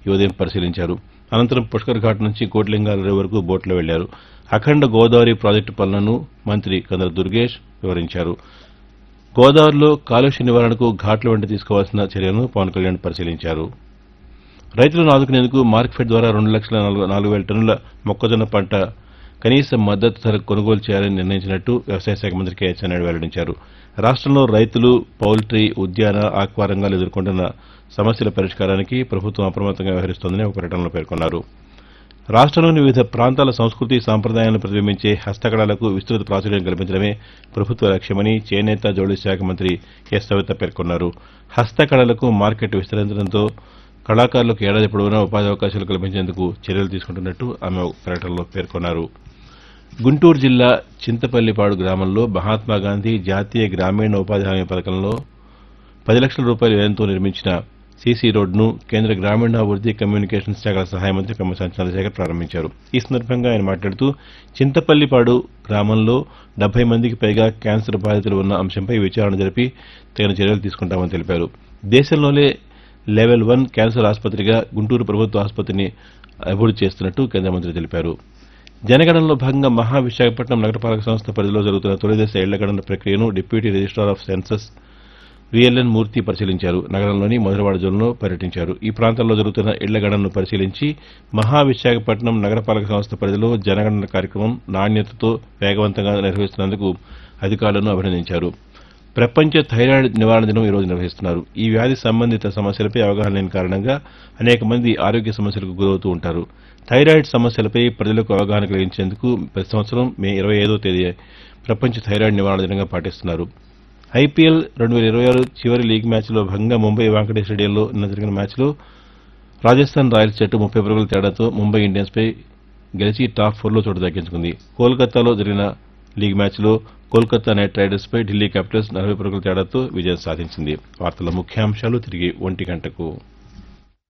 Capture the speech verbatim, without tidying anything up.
ఈ ఉదయం పరిశీలించారు. అనంతరం పుష్కర్ ఘాట్ నుంచి కోటిలింగాల రేవు వరకు బోట్లో వెళ్లారు. అఖండ గోదావరి ప్రాజెక్టు పనులను మంత్రి కందుల దుర్గేష్ వివరించారు. గోదావరిలో కాలుష్య నివారణకు ఘాట్ల వెంట తీసుకోవాల్సిన చర్యలను పవన్ కళ్యాణ్ పరిశీలించారు. రైతులను ఆదుకునేందుకు మార్క్ఫెడ్ ద్వారా రెండు లక్షల నాలుగు వేల టన్నుల మొక్కజొన్న పంట కనీస మద్దతు ధరకు కొనుగోలు చేయాలని నిర్ణయించినట్టు వ్యవసాయ శాఖ మంత్రి కె అచ్చెన్నాయుడు వెల్లడించారు. రాష్టంలో రైతులు, పౌల్ట్రీ, ఉద్యాన, ఆక్వా రంగాలు ఎదుర్కొంటున్న సమస్యల పరిష్కారానికి ప్రభుత్వం అప్రమత్తంగా వ్యవహరిస్తోందని ఒక ప్రకటనలో పేర్కొన్నారు. రాష్టంలోని వివిధ ప్రాంతాల సంస్కృతి, సాంప్రదాయాలను ప్రతిబింబించే హస్తకళలకు విస్తృత ప్రాచుర్యం కల్పించడమే ప్రభుత్వ లక్ష్యమని చేనేత, జౌళి శాఖ మంత్రి ఎస్ సవిత పేర్కొన్నారు. హస్తకళలకు మార్కెట్ విస్తరించడంతో కళాకారులకు ఏడాది పొడవునా ఉపాధి అవకాశాలు కల్పించేందుకు చర్యలు తీసుకుంటున్నట్టు ఆమె ఒక ప్రకటనలో పేర్కొన్నారు. గుంటూరు జిల్లా చింతపల్లిపాడు గ్రామంలో మహాత్మాగాంధీ జాతీయ గ్రామీణ ఉపాధి హామీ పథకంలో పది లక్షల రూపాయల వ్యయంతో నిర్మించిన సీసీ రోడ్డును కేంద్ర గ్రామీణాభివృద్ది, కమ్యూనికేషన్స్ శాఖల సహాయ మంత్రి పెమ్మసాని చంద్రశేఖర్ ప్రారంభించారు. ఈ సందర్భంగా ఆయన మాట్లాడుతూ చింతపల్లిపాడు గ్రామంలో డెబ్బై మందికి పైగా క్యాన్సర్ బాధితులు ఉన్న అంశంపై విచారణ జరిపి తగిన చర్యలు తీసుకుంటామని తెలిపారు. దేశంలోనే లెవెల్ వన్ క్యాన్సర్ ఆసుపత్రిగా గుంటూరు ప్రభుత్వ ఆసుపత్రిని అభివృద్ది చేస్తున్నట్టు కేంద్ర మంత్రి తెలిపారు. జనగణనలో భాగంగా మహావిశాఖపట్నం నగరపాలక సంస్థ పరిధిలో జరుగుతున్న తొలిదశ ఇళ్ల గణన ప్రక్రియను deputy registrar of census VLN మూర్తి పరిశీలించారు. నగరంలోని మధురవాడ జోన్లో పర్యటించారు. ఈ ప్రాంతాల్లో జరుగుతున్న ఇళ్ల గణనను పరిశీలించి మహావిశాఖపట్నం నగరపాలక సంస్థ పరిధిలో జనగణన కార్యక్రమం నాణ్యతతో వేగవంతంగా నిర్వహిస్తున్నందుకు అధికారులను అభినందించారు. ప్రపంచ థైరాయిడ్ నివారణ దినం ఈరోజు నిర్వహిస్తున్నారు. ఈ వ్యాధి సంబంధిత సమస్యలపై అవగాహన లేని కారణంగా అనేక మంది ఆరోగ్య సమస్యలకు గురవుతూ ఉంటారు. థైరాయిడ్ సమస్యలపై ప్రజలకు అవగాహన కలిగించేందుకు ప్రతి సంవత్సరం మే ఇరవై ఐదో తేదీ ప్రపంచ థైరాయిడ్ నివారణ దినంగా పాటిస్తున్నారు. ఐపీఎల్ రెండు వేల ఇరవై ఆరు చివరి లీగ్ మ్యాచ్లో భాగంగా ముంబై వాంకడే స్టేడియంలో నిన్న జరిగిన మ్యాచ్లో రాజస్థాన్ రాయల్స్ జట్టు ముప్పై పరుగుల తేడాతో ముంబై ఇండియన్స్పై గెలిచి టాప్ ఫోర్లో చోటు దక్కించుకుంది. కోల్కతాలో జరిగిన లీగ్ మ్యాచ్లో కోల్కతా నైట్ రైడర్స్ పై ఢిల్లీ క్యాపిటల్స్ నలభై పరుగుల తేడాతో విజయం సాధించింది. వార్తల ముఖ్యాంశాలు తిరిగి ఒంటి గంటకు.